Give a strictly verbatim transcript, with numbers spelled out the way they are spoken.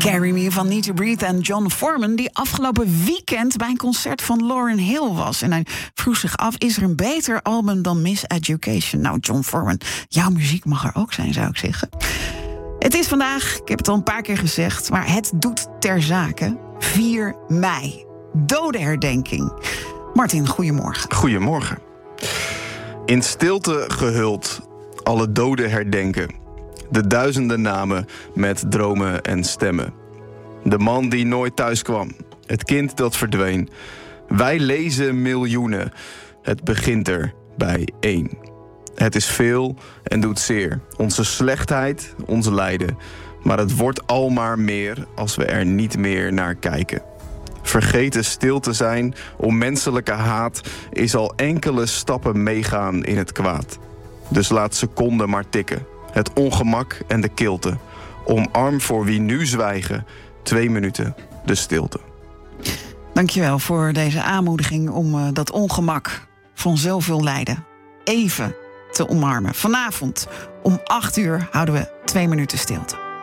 Carry Me van Need to Breathe en Jon Foreman, die afgelopen weekend bij een concert van Lauryn Hill was. En hij vroeg zich af, is er een beter album dan Miseducation? Nou, Jon Foreman, jouw muziek mag er ook zijn, zou ik zeggen. Het is vandaag, ik heb het al een paar keer gezegd, maar het doet ter zake, vier mei. Dodenherdenking. Martin, goedemorgen. Goedemorgen. In stilte gehuld, alle doden herdenken. De duizenden namen met dromen en stemmen. De man die nooit thuis kwam, het kind dat verdween. Wij lezen miljoenen, het begint er bij één. Het is veel en doet zeer, onze slechtheid, ons lijden. Maar het wordt al maar meer als we er niet meer naar kijken. Vergeten stil te zijn om menselijke haat is al enkele stappen meegaan in het kwaad. Dus laat seconden maar tikken. Het ongemak en de kilte. Omarm voor wie nu zwijgen. Twee minuten de stilte. Dankjewel voor deze aanmoediging om uh, dat ongemak van zoveel lijden even te omarmen. Vanavond om acht uur houden we twee minuten stilte.